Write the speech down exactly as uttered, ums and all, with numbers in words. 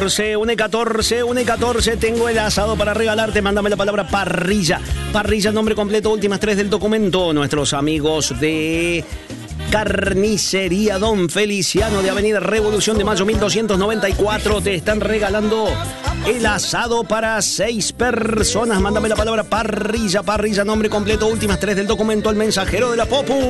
Une catorce, une catorce, tengo el asado para regalarte, mándame la palabra parrilla. Parrilla, nombre completo, últimas tres del documento. Nuestros amigos de Carnicería Don Feliciano de Avenida Revolución de Mayo mil doscientos noventa y cuatro te están regalando el asado para seis personas. Mándame la palabra parrilla, parrilla, nombre completo, últimas tres del documento al mensajero de la Popu.